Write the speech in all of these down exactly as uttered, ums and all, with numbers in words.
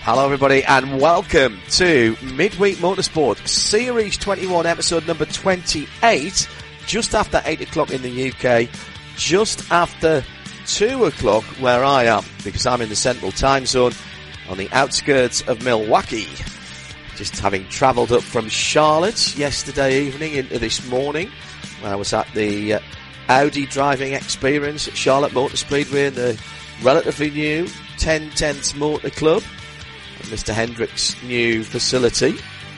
Hello everybody and welcome to Midweek Motorsport Series twenty-one, episode number twenty-eight, just after eight o'clock in the U K, just after two o'clock where I am, because I'm in the Central Time Zone on the outskirts of Milwaukee. Just having travelled up from Charlotte yesterday evening into this morning, when I was at the uh, Audi driving experience at Charlotte Motor Speedway in the relatively new ten tenths Motor Club, Mister Hendrick's new facility,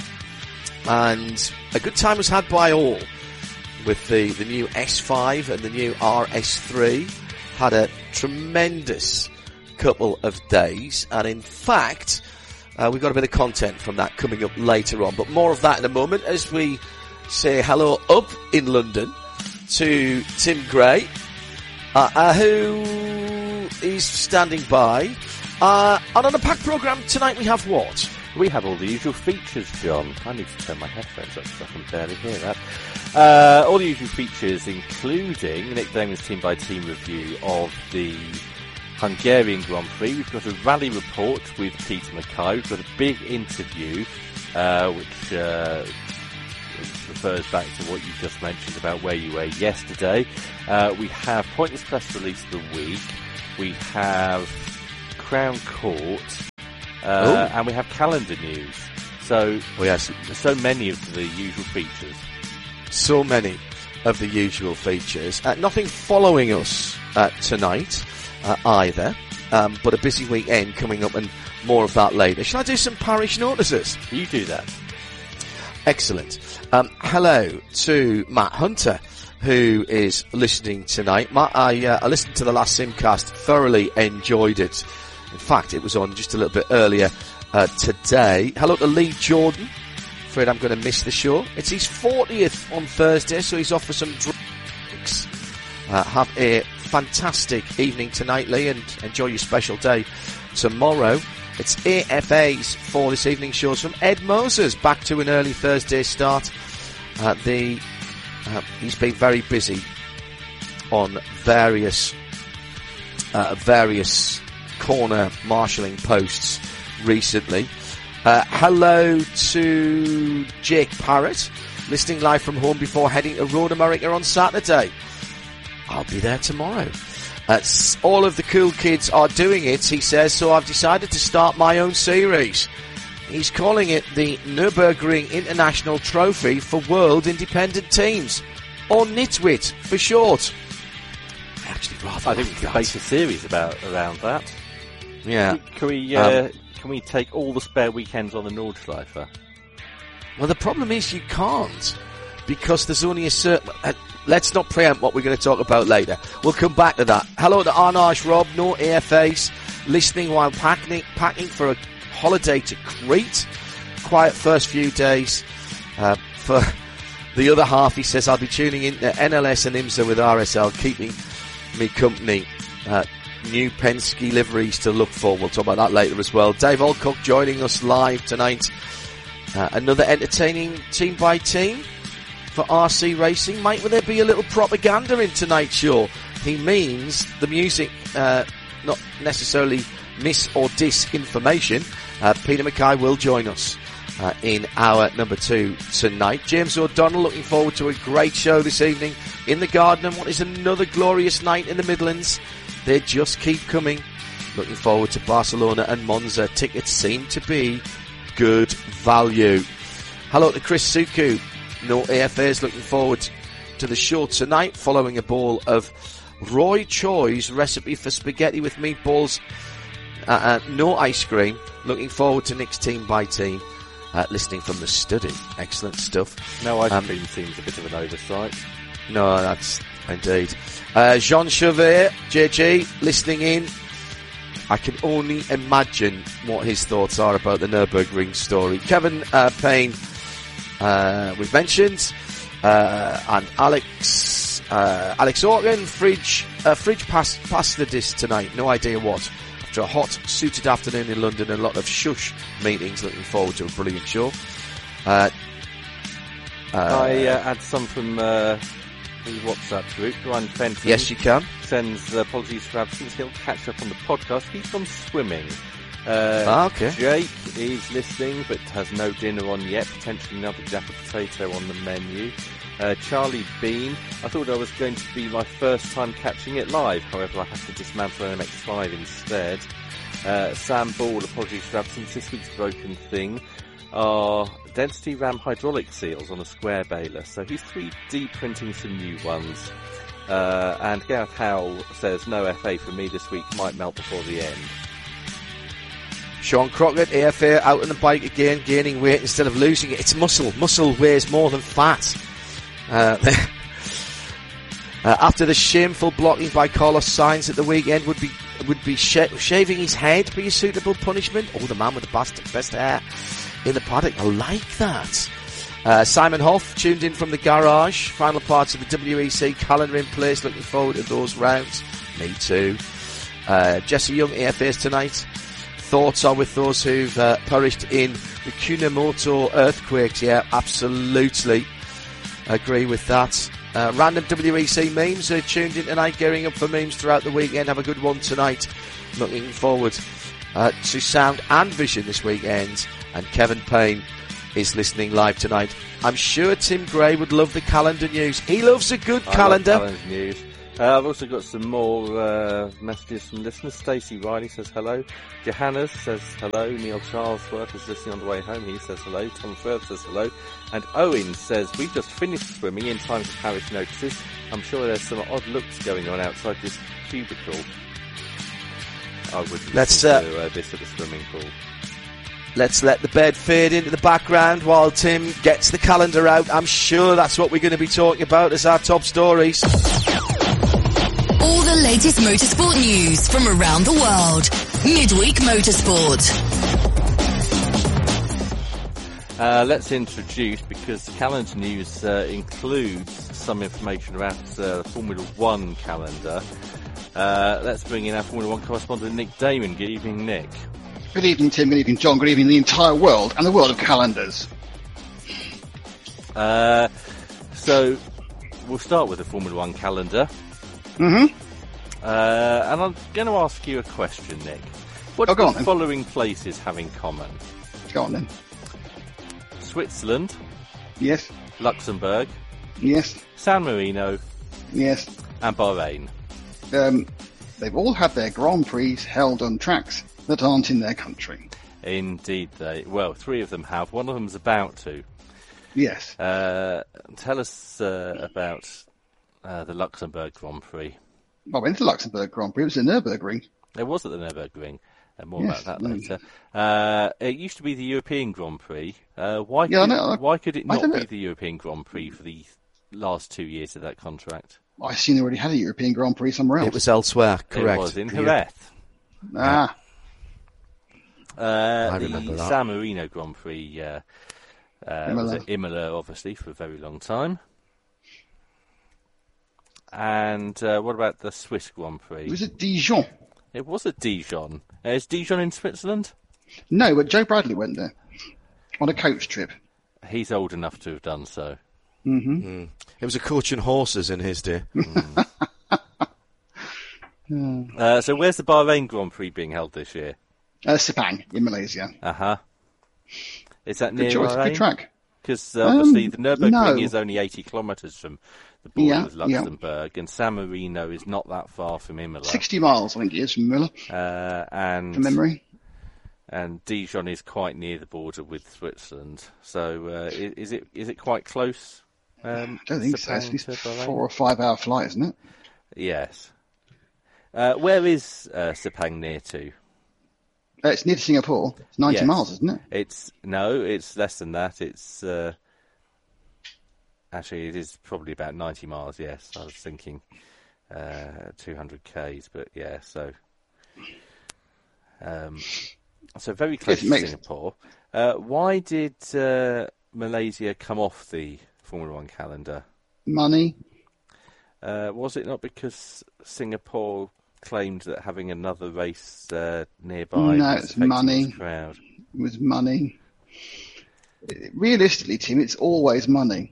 and a good time was had by all with the, the new S five and the new R S three. Had a tremendous couple of days, and in fact uh, we've got a bit of content from that coming up later on, but more of that in a moment as we say hello up in London to Tim Gray, uh, uh, who is standing by. Uh, and on the packed programme tonight we have what? We have all the usual features, John. I need to turn my headphones up so I can barely hear that. Uh, all the usual features, including Nick Damon's team-by-team review of the Hungarian Grand Prix. We've got a rally report with Peter Mackay. We've got a big interview, uh, which uh, refers back to what you just mentioned about where you were yesterday. Uh, we have Pointless Press Release of the Week. We have Crown Court, uh, and we have calendar news. So, oh yes, so many of the usual features. So many of the usual features. Uh, nothing following us uh, tonight uh, either, um, but a busy weekend coming up, and more of that later. Shall I do some parish notices? You do that. Excellent. Um, hello to Matt Hunter, who is listening tonight. Matt, I, uh, I listened to the last Simcast, thoroughly enjoyed it. In fact, it was on just a little bit earlier uh, today. Hello to Lee Jordan. Afraid I'm going to miss the show. It's his fortieth on Thursday, so he's off for some drinks. Uh, have a fantastic evening tonight, Lee, and enjoy your special day tomorrow. It's A F A's for this evening shows from Ed Moses, back to an early Thursday start. Uh, the uh, he's been very busy on various uh, various corner marshalling posts recently. Uh, hello to Jake Parrott, listening live from home before heading to Road America on Saturday. I'll be there tomorrow. Uh, all of the cool kids are doing it, he says, so I've decided to start my own series. He's calling it the Nürburgring International Trophy for World Independent Teams, or Nitwit for short. I actually rather I think we could base a series about around that. Yeah. Can we uh, um, can we take all the spare weekends on the Nordschleife? Well, the problem is you can't, because there's only a certain... Uh, let's not preempt what we're going to talk about later. We'll come back to that. Hello to Arnash Rob, no A F As, listening while packing, packing for a holiday to Crete. Quiet first few days. Uh, for the other half, he says, I'll be tuning in to N L S and IMSA with R S L, keeping me company. Uh, new Penske liveries to look for. We'll talk about that later as well. Dave Alcock joining us live tonight. Uh, another entertaining team by team for R C Racing. Might will there be a little propaganda in tonight's show? He means the music, uh, not necessarily mis or disinformation. Uh, Peter Mackay will join us uh, in hour number two tonight. James O'Donnell, looking forward to a great show this evening in the Garden, and what is another glorious night in the Midlands. They just keep coming. Looking forward to Barcelona and Monza. Tickets seem to be good value. Hello to Chris Suku. No A F As, looking forward to the show tonight following a bowl of Roy Choi's recipe for spaghetti with meatballs. Uh, uh, no ice cream. Looking forward to Nick's team by team. Uh, listening from the study. Excellent stuff. No ice um, cream seems a bit of an oversight. No, that's indeed. Uh, Jean Chauvet, J G, listening in. I can only imagine what his thoughts are about the Nürburgring story. Kevin uh, Payne, uh, we've mentioned, uh, and Alex, uh, Alex Organ, fridge, uh, fridge past, pasta dish tonight. No idea what. After a hot, suited afternoon in London and a lot of shush meetings, looking forward to a brilliant show. Uh, uh, I uh, had some from uh, the WhatsApp group. Ryan Fenton. Yes, you can. Sends uh, apologies for absence. He'll catch up on the podcast. He's gone swimming. Uh, ah, okay. Jake is listening, but has no dinner on yet. Potentially another jack of potato on the menu. Uh, Charlie Bean, I thought I was going to be my first time catching it live. However, I have to dismantle an M X five instead. Uh, Sam Ball, apologies for absence. This week's broken thing are density RAM hydraulic seals on a square baler. So he's three D printing some new ones. Uh, and Gareth Howell says, no F A for me this week, might melt before the end. Sean Crockett, A F A, out on the bike again, gaining weight instead of losing it. It's muscle. Muscle weighs more than fat. Uh, uh, after the shameful blocking by Carlos Sainz at the weekend, would be would be sh- shaving his head be a suitable punishment? Oh, the man with the best, best hair in the paddock. I like that. Uh, Simon Hoff tuned in from the garage. Final parts of the W E C calendar in place. Looking forward to those rounds. Me too. Uh, Jesse Young, A F As tonight. Thoughts are with those who've uh, perished in the Kunamoto earthquakes. Yeah, absolutely. Agree with that. Uh, random W E C memes are tuned in tonight, gearing up for memes throughout the weekend. Have a good one tonight. Looking forward uh, to sound and vision this weekend. And Kevin Payne is listening live tonight. I'm sure Tim Gray would love the calendar news. He loves a good I calendar. Love calendar news. Uh, I've also got some more uh, messages from listeners. Stacey Riley says hello. Johannes says hello. Neil Charlesworth is listening on the way home. He says hello. Tom Firth says hello. And Owen says, we've just finished swimming in time for parish notices. I'm sure there's some odd looks going on outside this cubicle. I would Let's, listen uh, to uh, this at the swimming pool. Let's let the bed fade into the background while Tim gets the calendar out. I'm sure that's what we're going to be talking about as our top stories. All the latest motorsport news from around the world. Midweek Motorsport. Uh, let's introduce, because the calendar news uh, includes some information about uh, the Formula One calendar. Uh, let's bring in our Formula One correspondent, Nick Damon. Good evening, Nick. Good evening, Tim. Good evening, John. Good evening, the entire world and the world of calendars. Uh, so, we'll start with the Formula One calendar. Mm-hmm. Uh, and I'm going to ask you a question, Nick. What Oh, do go the on, then. following places have in common? Go on then. Switzerland, Yes. Luxembourg, Yes. San Marino, Yes. and Bahrain. Um, they've all had their Grand Prix held on tracks that aren't in their country. Indeed, they. Well, three of them have. One of them's about to. Yes. Uh, tell us uh, about uh, the Luxembourg Grand Prix. I went to the Luxembourg Grand Prix. It was at Nürburgring. It was at the Nürburgring. Uh, more Yes, about that mm. later. Uh, it used to be the European Grand Prix. Uh, why, Yeah, I could, know, I- why could it I not don't be know. the European Grand Prix for the last two years of that contract? I assume they already had a European Grand Prix somewhere else. It was elsewhere, correct. It was in Yeah. Jerez. Ah, Uh, I the remember that. San Marino Grand Prix uh, uh, was Imola. at Imola, obviously, for a very long time. And uh, what about the Swiss Grand Prix? it was at Dijon. It was at Dijon. Uh, is Dijon in Switzerland? No, but Joe Bradley went there on a coach trip. He's old enough to have done so. Mm-hmm. It was a coach and horses in his day. Uh, so where's the Bahrain Grand Prix being held this year? Uh, Sepang in Malaysia. Uh-huh. Is that Good near choice. Bahrain? Good track. Because uh, obviously Um, the Nürburgring no. is only eighty kilometres from the border Yeah, with yeah. Luxembourg, and San Marino is not that far from Imola. sixty miles, I think it is, from Miller, Uh, and from memory. and Dijon is quite near the border with Switzerland. So uh, i- is it is it quite close? Um, I don't think so. It's Sepang at least to Bahrain? four or five hour flight, isn't it? Yes. Uh, where is uh, Sepang near to? Uh, it's near to Singapore. It's ninety Yes. miles, isn't it? It's no, it's less than that. It's uh, actually it is probably about ninety miles. Yes, I was thinking uh, two hundred k's, but yeah. So, um, so very close Yes, it to makes- Singapore. Uh, why did uh, Malaysia come off the Formula One calendar? Money. Uh, was it not because Singapore claimed that having another race uh, nearby No, was it's affecting money. its crowd? With money. Realistically, Tim, it's always money.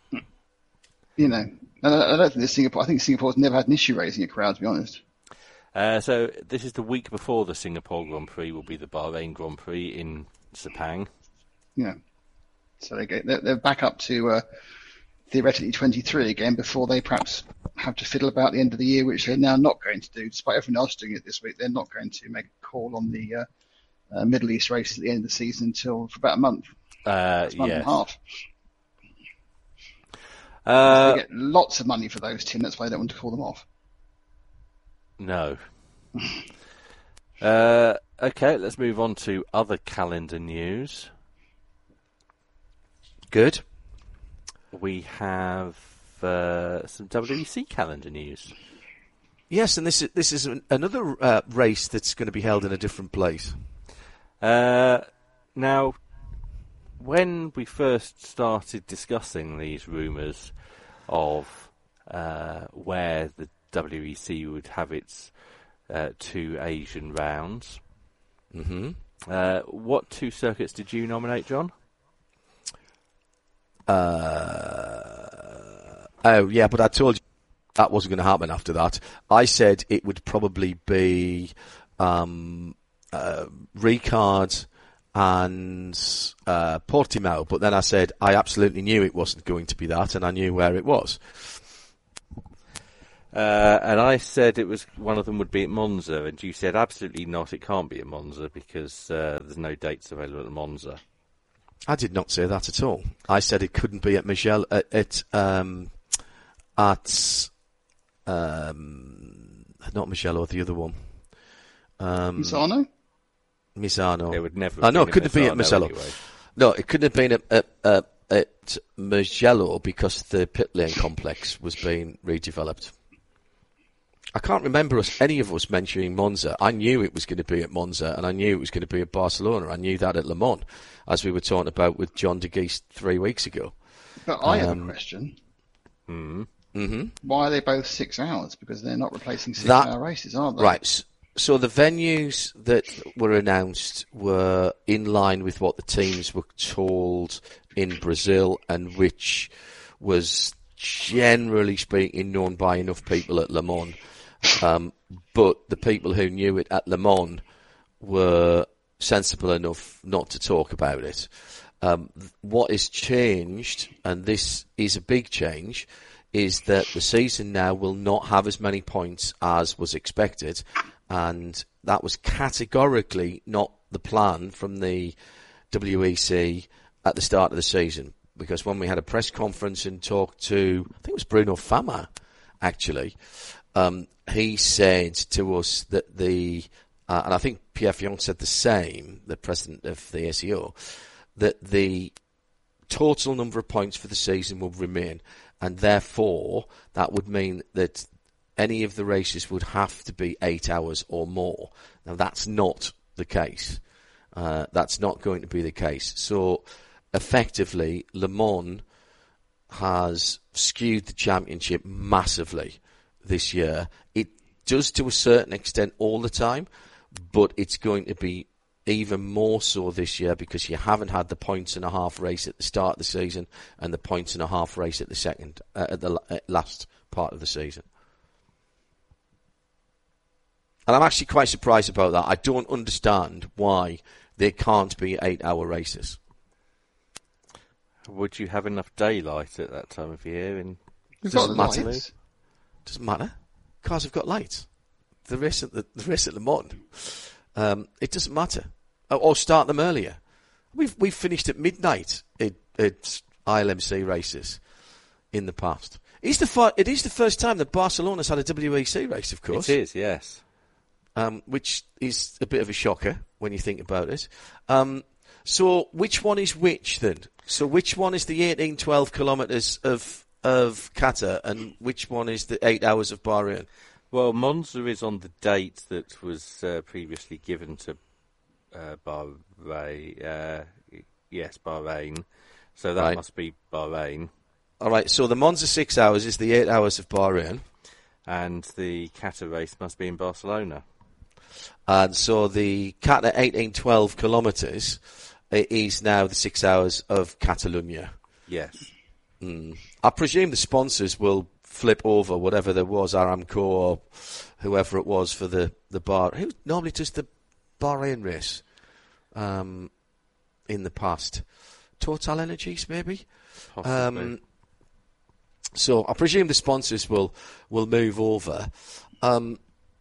You know, and I, I don't think that Singapore. I think Singapore's never had an issue raising a crowd, to be honest. Uh, so this is the week before the Singapore Grand Prix. Will be the Bahrain Grand Prix in Sepang. Yeah. So they get, they're, they're back up to uh, theoretically twenty-three again before they perhaps have to fiddle about the end of the year, which they're now not going to do. Despite everyone else doing it this week, they're not going to make a call on the uh, uh, Middle East race at the end of the season until for about a month. Uh, a month yes. and a half. Uh, they get lots of money for those, Tim. That's why they don't want to call them off. No. uh, okay, let's move on to other calendar news. Good. We have uh, some W E C calendar news. Yes, and this is this is an, another uh, race that's going to be held in a different place. Uh, now, when we first started discussing these rumours of uh, where the W E C would have its uh, two Asian rounds, mm-hmm. uh, what two circuits did you nominate, John? Uh, oh, yeah, but I told you that wasn't going to happen after that. I said it would probably be um, uh, Ricard and uh, Portimao, but then I said I absolutely knew it wasn't going to be that, and I knew where it was. Uh, and I said it was one of them would be at Monza, and you said absolutely not, it can't be at Monza because uh, there's no dates available at Monza. I did not say that at all. I said it couldn't be at Michel at, at um at um not Michel or the other one. Um, Misano? Misano. It would never. Oh, no, it it couldn't be at Mugello. Anyway. No, it couldn't have been at at, at, at Mugello because the pit lane complex was being redeveloped. I can't remember us any of us mentioning Monza. I knew it was going to be at Monza, and I knew it was going to be at Barcelona. I knew that at Le Mans, as we were talking about with John de Geest three weeks ago. But I um, have a question. Mm-hmm. Mm-hmm. Why are they both six hours? Because they're not replacing six-hour races, are they? Right. So the venues that were announced were in line with what the teams were told in Brazil, and which was, generally speaking, known by enough people at Le Mans. Um, but the people who knew it at Le Mans were sensible enough not to talk about it. Um, what is changed, and this is a big change, is that the season now will not have as many points as was expected, and that was categorically not the plan from the W E C at the start of the season. Because when we had a press conference and talked to, I think it was Bruno Fama, actually, um, he said to us that the, uh, and I think Pierre Fillon said the same, the president of the A C O, that the total number of points for the season will remain, and therefore that would mean that any of the races would have to be eight hours or more. Now that's not the case. Uh, that's not going to be the case. So effectively, Le Mans has skewed the championship massively this year. It does to a certain extent all the time, but it's going to be even more so this year because you haven't had the points and a half race at the start of the season and the points and a half race at the second, uh, at the uh, last part of the season. And I'm actually quite surprised about that. I don't understand why there can't be eight-hour races. Would you have enough daylight at that time of year? In We've Doesn't got the matter. lights. Doesn't matter. Cars have got lights. The race at the, the race at Le Mans, um, it doesn't matter. Or, or start them earlier. We've we've finished at midnight at, at I L M C races in the past. It's the fir- it is the first time that Barcelona's had a W E C race, of course. It is, yes. Um, which is a bit of a shocker when you think about it. Um, so which one is which then? So which one is the eighteen, twelve kilometres of of Qatar, and which one is the eight hours of Bahrain? Well, Monza is on the date that was uh, previously given to uh, Bahrain. Uh, yes, Bahrain. So that Right. must be Bahrain. All right, so the Monza six hours is the eight hours of Bahrain. And the Qatar race must be in Barcelona. And so the Qatar eighteen, twelve kilometres is now the six hours of Catalonia. Yes. Mm. I presume the sponsors will flip over whatever there was, Aramco or whoever it was for the, the bar. Who normally does the Bahrain race um, in the past? Total Energies, maybe? Um, so I presume the sponsors will, will move over. Um,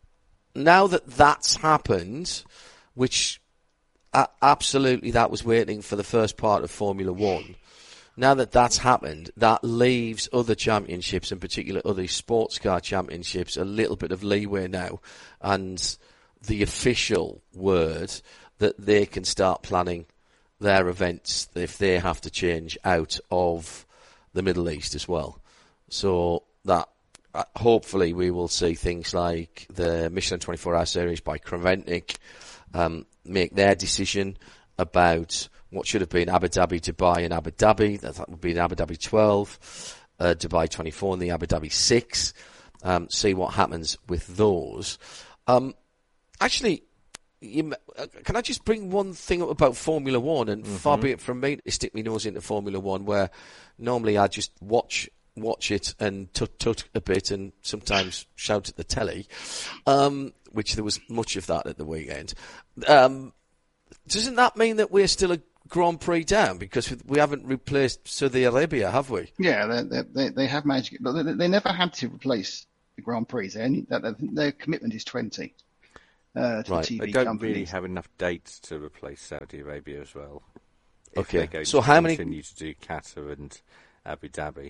now that that's happened, which uh, absolutely that was waiting for the first part of Formula One, now that that's happened, that leaves other championships, in particular other sports car championships, a little bit of leeway now, and the official word that they can start planning their events if they have to change out of the Middle East as well. So that uh, hopefully we will see things like the Michelin twenty-four hour series by Creventic um, make their decision about what should have been Abu Dhabi, Dubai and Abu Dhabi. That would be the Abu Dhabi twelve, uh, Dubai twenty-four and the Abu Dhabi six. Um, see what happens with those. Um, actually, you, uh, can I just bring one thing up about Formula One? And mm-hmm. far be it from me to stick my nose into Formula One, where normally I just watch watch it and tut tut a bit and sometimes shout at the telly, um, which there was much of that at the weekend. Um, doesn't that mean that we're still a Grand Prix down because we haven't replaced Saudi Arabia, have we? Yeah, they they, they have managed, but they, they never had to replace the Grand Prix. They only, that, their commitment is twenty. Uh, to right. the T V they don't companies. really have enough dates to replace Saudi Arabia as well. If okay. They go so to how many? Continue to do Qatar and Abu Dhabi.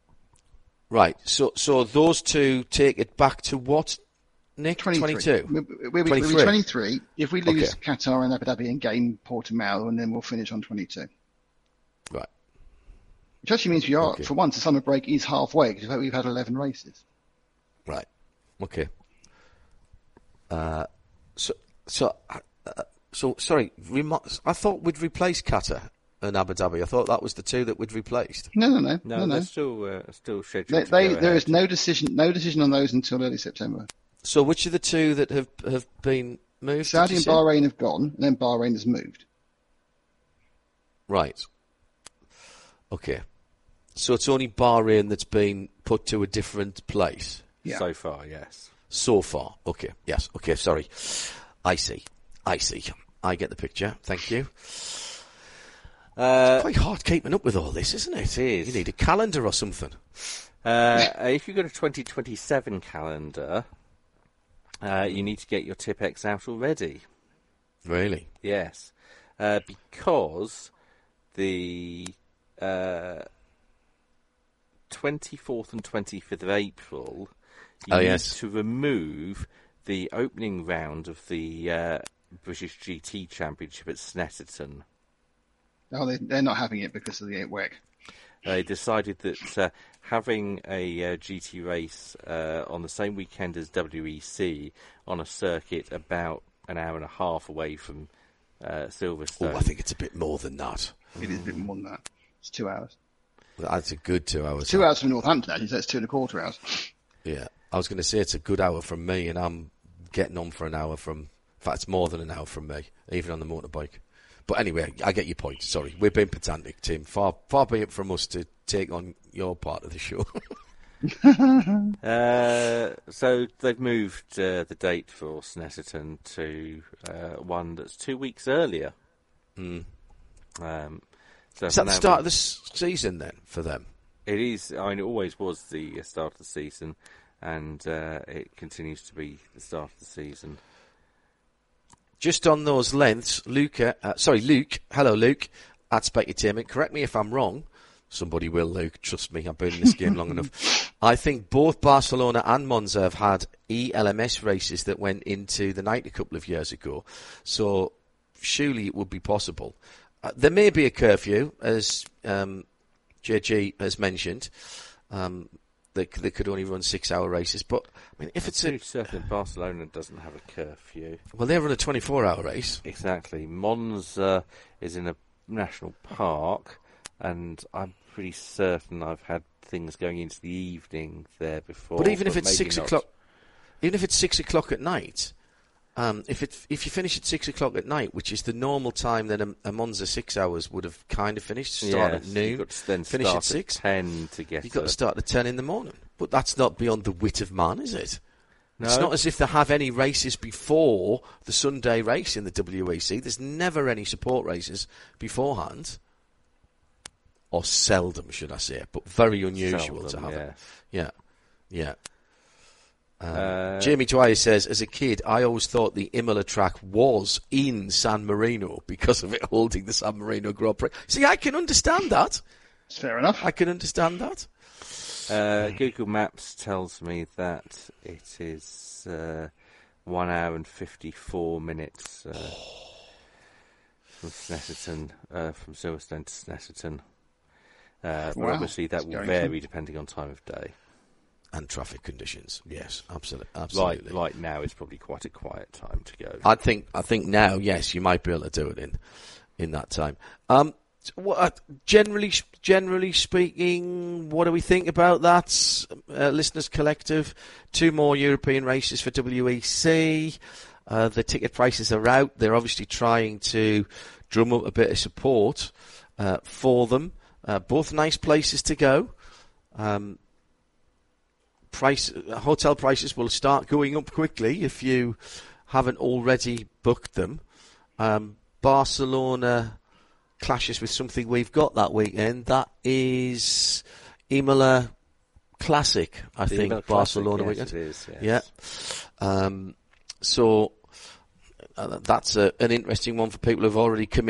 Right. So so those two take it back to what? Nick, twenty-two. We'll, we'll, we'll be twenty-three. If we lose okay. Qatar and Abu Dhabi and gain Portimao, and then we'll finish on twenty-two. Right. Which actually means we are, okay. for once, the summer break is halfway because we've had eleven races. Right. Okay. Uh, so so uh, so sorry. I thought we'd replace Qatar and Abu Dhabi. I thought that was the two that we'd replaced. No, no, no, no. no, no. They're still uh, still scheduled. They, to they, go there ahead. is no decision, no decision on those until early September. So which of the two that have have been moved? Saudi and Bahrain have gone, and then Bahrain has moved. Right. Okay. So it's only Bahrain that's been put to a different place? Yeah. So far, yes. So far. Okay. Yes. Okay, sorry. I see. I see. I get the picture. Thank you. Uh, it's quite hard keeping up with all this, isn't it? It is. You need a calendar or something. Uh, if you've got a twenty twenty-seven calendar, uh, you need to get your Tipex out already. Really? Yes. Uh, because the uh, twenty-fourth and twenty-fifth of April, you oh, need yes. to remove the opening round of the uh, British G T Championship at Snetterton. Oh, they, they're not having it because of the W E C. They decided that uh, having a uh, G T race uh, on the same weekend as W E C on a circuit about an hour and a half away from uh, Silverstone. Oh, I think it's a bit more than that. It is a bit more than that. It's two hours. That's a good two hours. It's two hours from Northampton, actually, so it's two and a quarter hours. Yeah. I was going to say it's a good hour from me, and I'm getting on for an hour from... In fact, it's more than an hour from me, even on the motorbike. But anyway, I get your point. Sorry, we're being pedantic, Tim. Far, far be it from us to take on your part of the show. uh, so they've moved uh, the date for Snetterton to uh, one that's two weeks earlier. Mm. Um, so is that the start of the s- season then for them? It is. I mean, it always was the start of the season, and uh, it continues to be the start of the season. Just on those lengths, Luca, uh, sorry, Luke, hello Luke, at Specutainment, correct me if I'm wrong, somebody will, Luke, trust me, I've been in this game long enough. I think both Barcelona and Monza have had E L M S races that went into the night a couple of years ago, so surely it would be possible. Uh, there may be a curfew, as um, J G has mentioned, um, They, they could only run six-hour races, but I mean, if it's I'm a certain Barcelona doesn't have a curfew. Well, they run a twenty-four hour race. Exactly. Monza is in a national park, and I'm pretty certain I've had things going into the evening there before. But even but if it's six not. o'clock, even if it's six o'clock at night, um, if it if you finish at six o'clock at night, which is the normal time that a, a Monza six hours would have kind of finished, start yes, at noon, you've got to then finish start at six, ten to get. You've got a, to start at ten in the morning. But that's not beyond the wit of man, is it? No. It's not as if they have any races before the Sunday race in the W E C. There's never any support races beforehand. Or seldom, should I say, but very unusual Seldom, to have yeah. it. Yeah, yeah. Um, Uh, Jamie Dwyer says, as a kid, I always thought the Imola track was in San Marino because of it holding the San Marino Grand Prix. See, I can understand that. It's fair enough. I can understand that. Uh, Google Maps tells me that it is uh, one hour and fifty-four minutes uh, from Snetterton, uh, from Silverstone to Snetterton. Uh, but Wow. obviously that It's will going vary depending on time of day. And traffic conditions. Yes, absolutely. Right, absolutely. right now is probably quite a quiet time to go. I think I think now, yes, you might be able to do it in in that time. Um, what, generally generally speaking, what do we think about that, uh, listeners collective? Two more European races for W E C. Uh, the ticket prices are out. They're obviously trying to drum up a bit of support uh, for them. Uh, both nice places to go. Um, price hotel prices will start going up quickly if you haven't already booked them. Um, Barcelona clashes with something we've got that weekend. That is Imola Classic, I The think. Imola Barcelona Classic, yes, weekend. it is, yes. Yeah. Um, so uh, that's a, an interesting one for people who've already committed.